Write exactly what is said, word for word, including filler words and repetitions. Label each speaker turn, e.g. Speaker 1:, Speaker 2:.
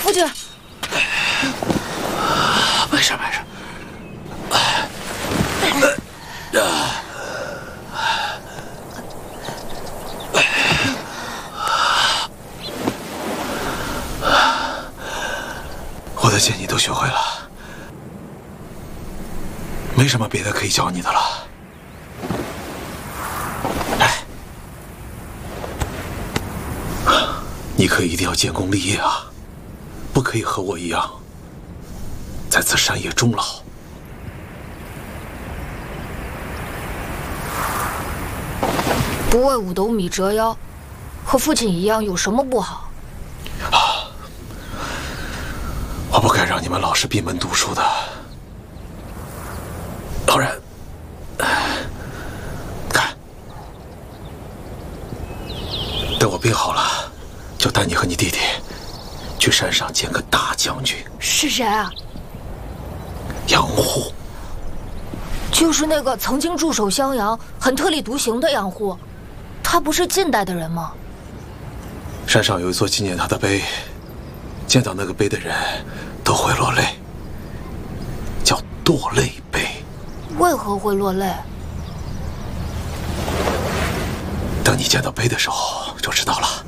Speaker 1: 父亲，
Speaker 2: 没事没事。我的剑你都学会了，没什么别的可以教你的了。哎，你可一定要建功立业啊，不可以和我一样在此山野终老。
Speaker 1: 不为五斗米折腰，和父亲一样有什么不好？
Speaker 2: 啊，我不该让你们老是闭门读书的。当然，看，等我病好了，就带你和你弟弟去山上见个大将军。
Speaker 1: 是谁啊？
Speaker 2: 杨护。
Speaker 1: 就是那个曾经驻守襄阳、很特立独行的杨护。他不是近代的人吗？
Speaker 2: 山上有一座纪念他的碑，见到那个碑的人都会落泪，叫堕泪碑。
Speaker 1: 为何会落泪？
Speaker 2: 等你见到碑的时候就知道了。